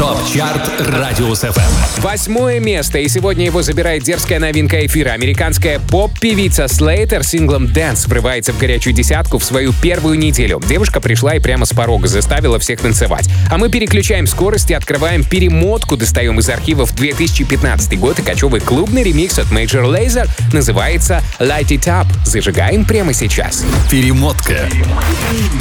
ТОП-чарт Радиус ФМ. 8 место, и сегодня его забирает дерзкая новинка эфира. Американская поп-певица Slater с синглом Dance врывается в горячую десятку в свою первую неделю. Девушка пришла и прямо с порога заставила всех танцевать. А мы переключаем скорость и открываем перемотку, достаем из архивов 2015 год, и кочевый клубный ремикс от Major Lazer называется Light It Up. Зажигаем прямо сейчас. Перемотка.